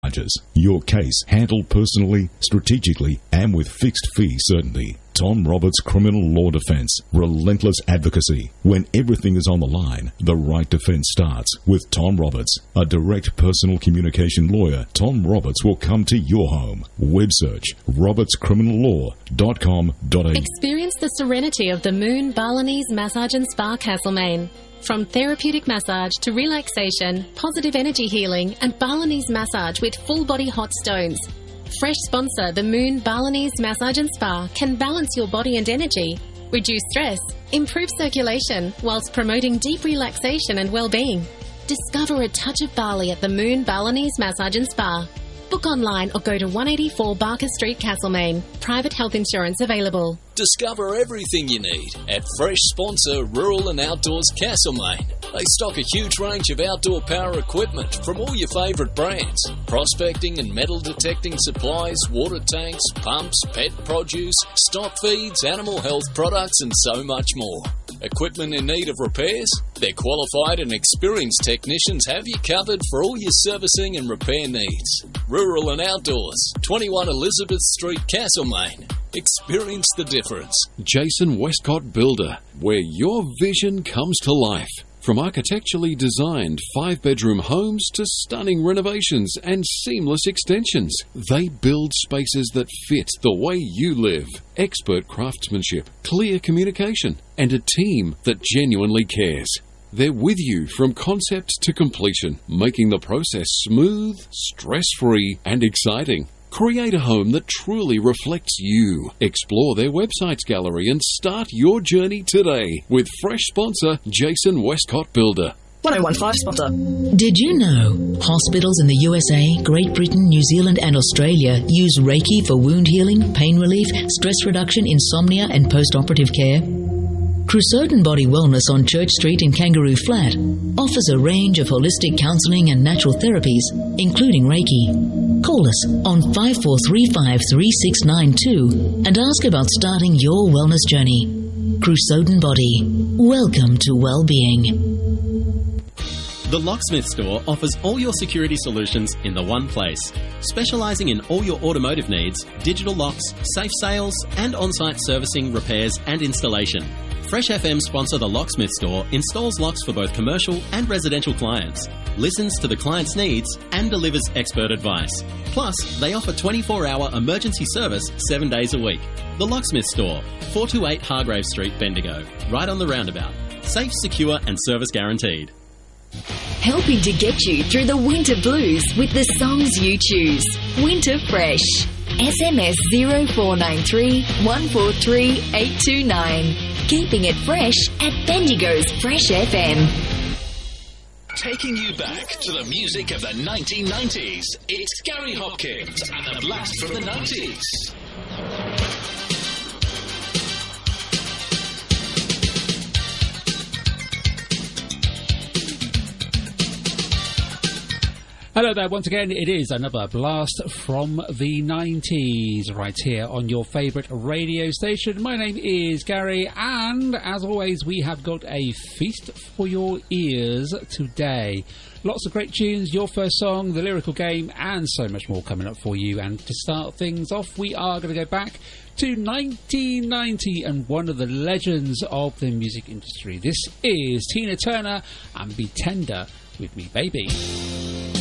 charges. Your case handled personally, strategically, and with fixed fee certainty. Tom Roberts Criminal Law Defense. Relentless advocacy. When everything is on the line, the right defense starts with Tom Roberts. A direct personal communication lawyer, Tom Roberts will come to your home. Web search robertscriminallaw.com.au. Experience the serenity of the Moon Balinese Massage and Spa, Castlemaine. From therapeutic massage to relaxation, positive energy healing, and Balinese massage with full-body hot stones. Fresh sponsor, the Moon Balinese Massage and Spa, can balance your body and energy, reduce stress, improve circulation, whilst promoting deep relaxation and well-being. Discover a touch of Bali at the Moon Balinese Massage and Spa. Book online or go to 184 Barker Street, Castlemaine. Private health insurance available. Discover everything you need at fresh sponsor Rural and Outdoors Castlemaine. They stock a huge range of outdoor power equipment from all your favourite brands. Prospecting and metal detecting supplies, water tanks, pumps, pet produce, stock feeds, animal health products and so much more. Equipment in need of repairs? Their qualified and experienced technicians have you covered for all your servicing and repair needs. Rural and Outdoors, 21 Elizabeth Street, Castlemaine. Experience the difference. Jason Westcott Builder, where your vision comes to life. From architecturally designed 5-bedroom homes to stunning renovations and seamless extensions, they build spaces that fit the way you live. Expert craftsmanship, clear communication, and a team that genuinely cares. They're with you from concept to completion, making the process smooth, stress-free, and exciting. Create a home that truly reflects you. Explore their website's gallery and start your journey today with fresh sponsor Jason Westcott Builder. 1015 Spotter. Did you know hospitals in the USA, Great Britain, New Zealand and Australia use Reiki for wound healing, pain relief, stress reduction, insomnia and post-operative care? Crusoden Body Wellness on Church Street in Kangaroo Flat offers a range of holistic counselling and natural therapies, including Reiki. Call us on 5435-3692 and ask about starting your wellness journey. Crusoden Body. Welcome to well-being. The Locksmith Store offers all your security solutions in the one place. Specialising in all your automotive needs, digital locks, safe sales, and on-site servicing, repairs and installation. Fresh FM sponsor The Locksmith Store installs locks for both commercial and residential clients, listens to the client's needs and delivers expert advice. Plus, they offer 24-hour emergency service 7 days a week. The Locksmith Store, 428 Hargrave Street, Bendigo, right on the roundabout. Safe, secure and service guaranteed. Helping to get you through the winter blues with the songs you choose. Winter Fresh. SMS 0493 143 829. Keeping it fresh at Bendigo's Fresh FM. Taking you back to the music of the 1990s. It's Gary Hopkins and the Blast from the 90s. Hello there, once again, it is another Blast from the 90s right here on your favourite radio station. My name is Gary, and as always, we have got a feast for your ears today. Lots of great tunes, your first song, the lyrical game, and so much more coming up for you. And to start things off, we are going to go back to 1990 and one of the legends of the music industry. This is Tina Turner and Be Tender With Me, Baby.